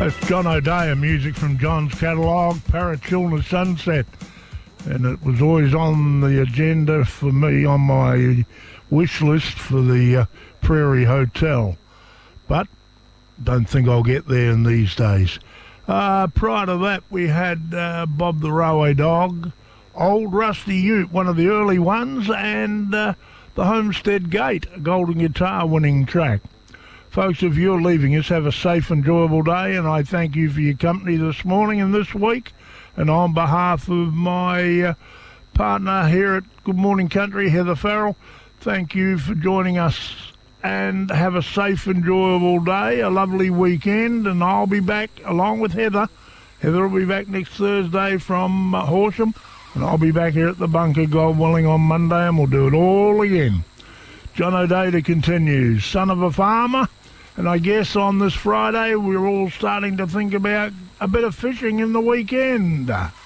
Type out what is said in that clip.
That's John O'Dea, music from John's catalogue, Parachilna Sunset. And it was always on the agenda for me on my wish list for the Prairie Hotel. But don't think I'll get there in these days. Prior to that, we had Bob the Railway Dog, Old Rusty Ute, one of the early ones, and the Homestead Gate, a Golden Guitar winning track. Folks, if you're leaving us, have a safe, enjoyable day, and I thank you for your company this morning and this week. And on behalf of my partner here at Good Morning Country, Heather Farrell, thank you for joining us, and have a safe, enjoyable day, a lovely weekend, and I'll be back along with Heather. Heather will be back next Thursday from Horsham, and I'll be back here at the Bunker, God willing, on Monday, and we'll do it all again. John O'Dea continues, son of a farmer. And I guess on this Friday, we're all starting to think about a bit of fishing in the weekend.